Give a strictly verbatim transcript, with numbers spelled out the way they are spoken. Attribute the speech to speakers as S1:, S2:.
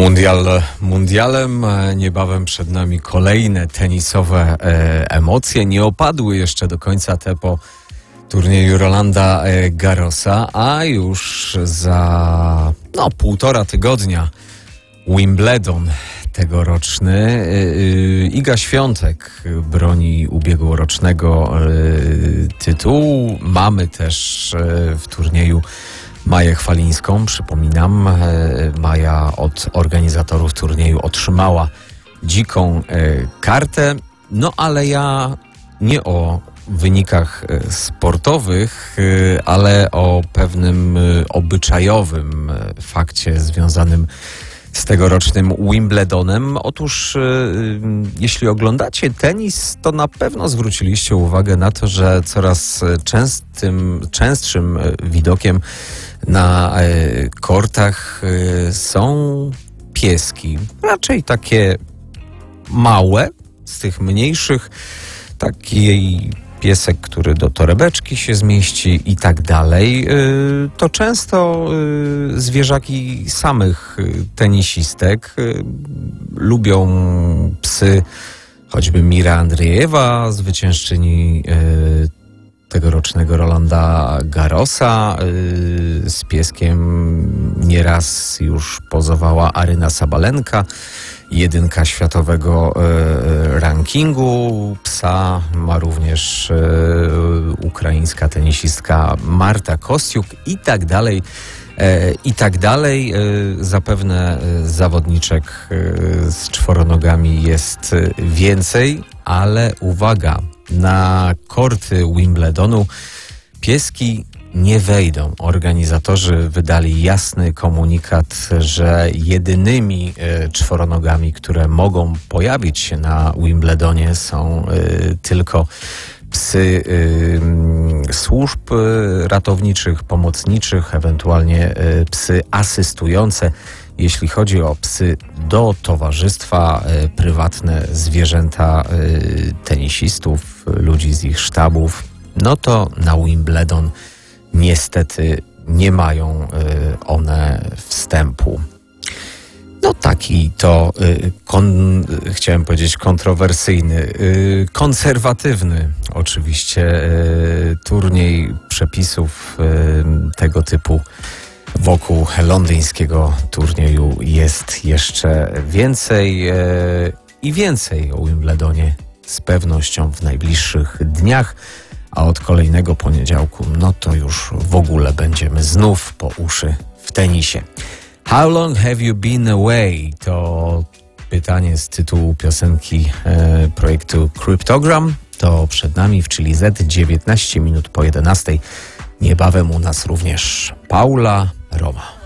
S1: Mundial mundialem, niebawem przed nami kolejne tenisowe e, emocje. Nie opadły jeszcze do końca te po turnieju Rolanda e, Garrosa, a już za no, półtora tygodnia Wimbledon tegoroczny. E, Iga Świątek broni ubiegłorocznego e, tytułu. Mamy też e, w turnieju Maję Chwalińską, przypominam, Maja od organizatorów turnieju otrzymała dziką kartę, no ale ja nie o wynikach sportowych, ale o pewnym obyczajowym fakcie związanym z tegorocznym Wimbledonem. Otóż jeśli oglądacie tenis, to na pewno zwróciliście uwagę na to, że coraz częstym, częstszym widokiem na kortach są pieski. Raczej takie małe, z tych mniejszych, taki piesek, który do torebeczki się zmieści i tak dalej. To często zwierzaki samych tenisistek. Lubią psy, choćby Mira Andriejewa, zwyciężczyni tegorocznego Rolanda Garrosa. Z pieskiem nieraz już pozowała Aryna Sabalenka, jedynka światowego rankingu. Psa ma również ukraińska tenisistka Marta Kostiuk i tak dalej, i tak dalej. Zapewne zawodniczek z czworonogami jest więcej, ale uwaga, na korty Wimbledonu pieski nie wejdą. Organizatorzy wydali jasny komunikat, że jedynymi czworonogami, które mogą pojawić się na Wimbledonie, są tylko psy służb ratowniczych, pomocniczych, ewentualnie psy asystujące. Jeśli chodzi o psy do towarzystwa, prywatne zwierzęta tenisistów, ludzi z ich sztabów, no to na Wimbledon niestety nie mają one wstępu. No taki to, kon, chciałem powiedzieć kontrowersyjny, konserwatywny oczywiście turniej przepisów tego typu. Wokół londyńskiego turnieju jest jeszcze więcej e, i więcej o Wimbledonie z pewnością w najbliższych dniach, a od kolejnego poniedziałku no to już w ogóle będziemy znów po uszy w tenisie. How long have you been away? To pytanie z tytułu piosenki e, projektu Cryptogram. To przed nami w Chili Z, dziewiętnaście minut po jedenastej. Niebawem u nas również Paula Roma.